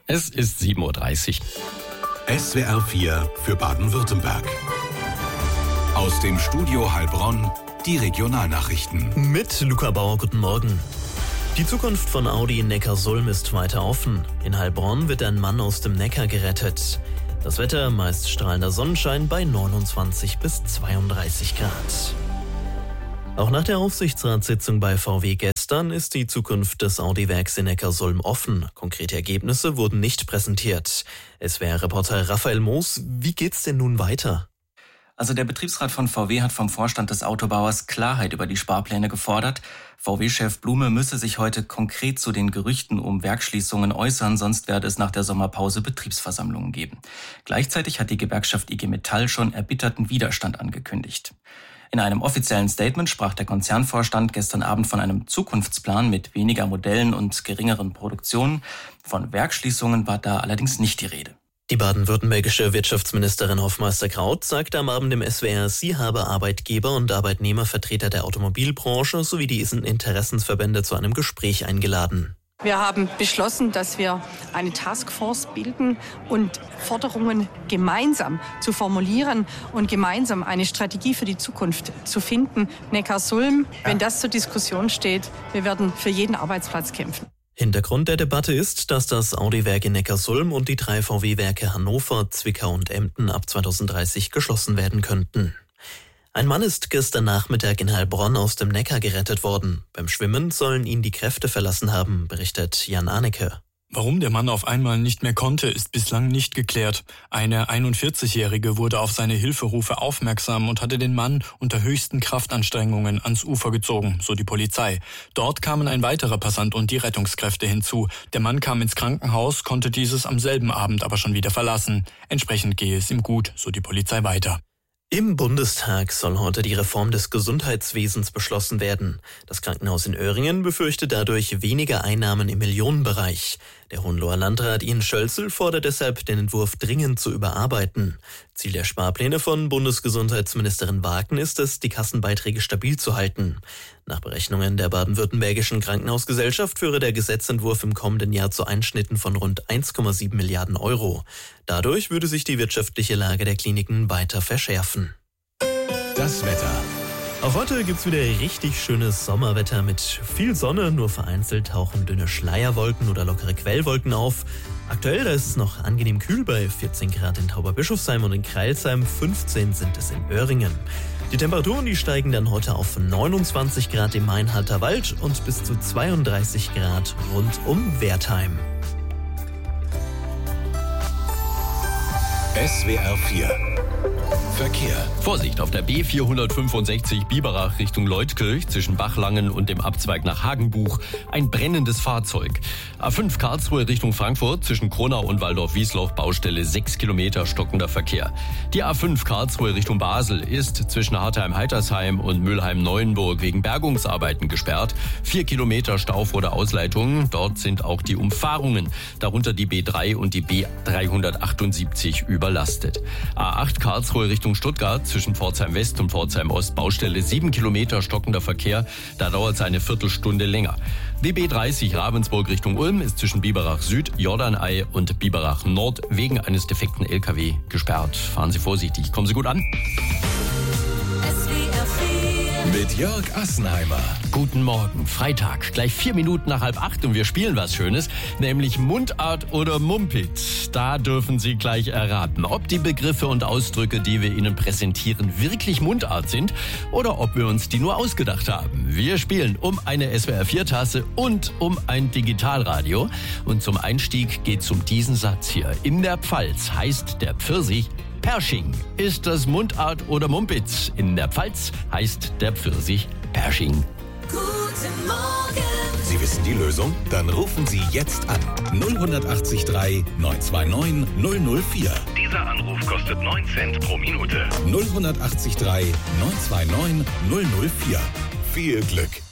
Es ist 7:30 Uhr. SWR 4 für Baden-Württemberg. Aus dem Studio Heilbronn die Regionalnachrichten. Mit Luca Bauer, guten Morgen. Die Zukunft von Audi in Neckarsulm ist weiter offen. In Heilbronn wird ein Mann aus dem Neckar gerettet. Das Wetter meist strahlender Sonnenschein bei 29 bis 32 Grad. Auch nach der Aufsichtsratssitzung bei VW gestern ist die Zukunft des Audi-Werks in Neckarsulm offen. Konkrete Ergebnisse wurden nicht präsentiert. SWR-Reporter Raphael Moos, wie geht's denn nun weiter? Also der Betriebsrat von VW hat vom Vorstand des Autobauers Klarheit über die Sparpläne gefordert. VW-Chef Blume müsse sich heute konkret zu den Gerüchten um Werksschließungen äußern, sonst werde es nach der Sommerpause Betriebsversammlungen geben. Gleichzeitig hat die Gewerkschaft IG Metall schon erbitterten Widerstand angekündigt. In einem offiziellen Statement sprach der Konzernvorstand gestern Abend von einem Zukunftsplan mit weniger Modellen und geringeren Produktionen. Von Werksschließungen war da allerdings nicht die Rede. Die baden-württembergische Wirtschaftsministerin Hofmeister-Kraut sagte am Abend im SWR, sie habe Arbeitgeber und Arbeitnehmervertreter der Automobilbranche sowie die Interessensverbände zu einem Gespräch eingeladen. Wir haben beschlossen, dass wir eine Taskforce bilden und Forderungen gemeinsam zu formulieren und gemeinsam eine Strategie für die Zukunft zu finden. Neckarsulm, wenn das zur Diskussion steht, wir werden für jeden Arbeitsplatz kämpfen. Hintergrund der Debatte ist, dass das Audi-Werk in Neckarsulm und die 3 VW-Werke Hannover, Zwickau und Emden ab 2030 geschlossen werden könnten. Ein Mann ist gestern Nachmittag in Heilbronn aus dem Neckar gerettet worden. Beim Schwimmen sollen ihn die Kräfte verlassen haben, berichtet Jan Arnecke. Warum der Mann auf einmal nicht mehr konnte, ist bislang nicht geklärt. Eine 41-Jährige wurde auf seine Hilferufe aufmerksam und hatte den Mann unter höchsten Kraftanstrengungen ans Ufer gezogen, so die Polizei. Dort kamen ein weiterer Passant und die Rettungskräfte hinzu. Der Mann kam ins Krankenhaus, konnte dieses am selben Abend aber schon wieder verlassen. Entsprechend gehe es ihm gut, so die Polizei weiter. Im Bundestag soll heute die Reform des Gesundheitswesens beschlossen werden. Das Krankenhaus in Öhringen befürchtet dadurch weniger Einnahmen im Millionenbereich. Der Hohenloher Landrat Ian Schölzel fordert deshalb, den Entwurf dringend zu überarbeiten. Ziel der Sparpläne von Bundesgesundheitsministerin Wagen ist es, die Kassenbeiträge stabil zu halten. Nach Berechnungen der baden-württembergischen Krankenhausgesellschaft führe der Gesetzentwurf im kommenden Jahr zu Einschnitten von rund 1,7 Milliarden Euro. Dadurch würde sich die wirtschaftliche Lage der Kliniken weiter verschärfen. Das Wetter. Auch heute gibt's wieder richtig schönes Sommerwetter mit viel Sonne, nur vereinzelt tauchen dünne Schleierwolken oder lockere Quellwolken auf. Aktuell da ist es noch angenehm kühl bei 14 Grad in Tauberbischofsheim und in Kreilsheim, 15 sind es in Öhringen. Die Temperaturen, die steigen dann heute auf 29 Grad im Mainhalter Wald und bis zu 32 Grad rund um Wertheim. SWR 4 Verkehr. Vorsicht auf der B465 Biberach Richtung Leutkirch zwischen Bachlangen und dem Abzweig nach Hagenbuch. Ein brennendes Fahrzeug. A5 Karlsruhe Richtung Frankfurt zwischen Kronau und Waldorf-Wiesloch Baustelle 6 Kilometer stockender Verkehr. Die A5 Karlsruhe Richtung Basel ist zwischen Hartheim-Heitersheim und Mülheim-Neuenburg wegen Bergungsarbeiten gesperrt. 4 Kilometer Stau vor der Ausleitung. Dort sind auch die Umfahrungen, darunter die B3 und die B378 überlastet. A8 Karlsruhe Richtung Stuttgart zwischen Pforzheim West und Pforzheim Ost Baustelle 7 Kilometer stockender Verkehr. Da dauert es eine Viertelstunde länger. Die B30 Ravensburg Richtung Ulm ist zwischen Biberach Süd, Jordanei und Biberach Nord wegen eines defekten LKW gesperrt. Fahren Sie vorsichtig. Kommen Sie gut an. Mit Jörg Assenheimer. Guten Morgen, Freitag, gleich 4 Minuten nach 7:30 und wir spielen was Schönes, nämlich Mundart oder Mumpit. Da dürfen Sie gleich erraten, ob die Begriffe und Ausdrücke, die wir Ihnen präsentieren, wirklich Mundart sind oder ob wir uns die nur ausgedacht haben. Wir spielen um eine SWR4-Tasse und um ein Digitalradio. Und zum Einstieg geht's um diesen Satz hier. In der Pfalz heißt der Pfirsich Pershing. Ist das Mundart oder Mumpitz? In der Pfalz heißt der Pfirsich Pershing. Guten Morgen. Sie wissen die Lösung? Dann rufen Sie jetzt an. 0183 929 004. Dieser Anruf kostet 9 Cent pro Minute. 0183 929 004. Viel Glück.